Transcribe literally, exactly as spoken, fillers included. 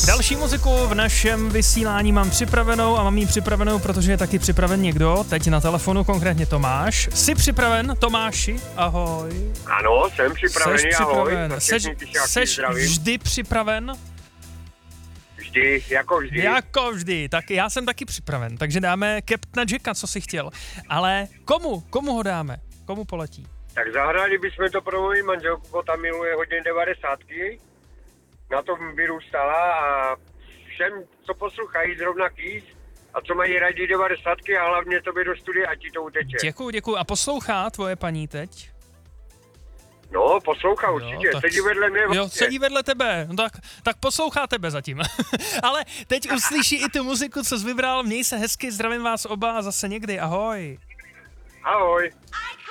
Další muziku v našem vysílání mám připravenou a mám ji připravenou, protože je taky připraven někdo, teď na telefonu, konkrétně Tomáš. Jsi připraven, Tomáši? Ahoj. Ano, jsem připravený, Seš ahoj. připraven. Seš, seš vždy připraven? Vždy, jako vždy. Jako vždy, tak já jsem taky připraven, takže dáme Captaina Jacka, co si chtěl. Ale komu? Komu ho dáme? Komu poletí? Tak zahrali bychom to pro moji manželku, bo ta miluje hodně devadesátky. Na tom vyrůstala a všem, co poslouchají zrovna Kiss a co mají rádi devadesátky a hlavně tobě do studia, ať ti to uteče. Děkuju, děkuju. A poslouchá tvoje paní teď? No, poslouchá určitě, tak... sedí vedle mě. Jo, sedí vedle tebe, no tak, tak poslouchá tebe zatím. Ale teď uslyší i tu muziku, co jsi vybral, měj se hezky, zdravím vás oba a zase někdy, ahoj. Ahoj.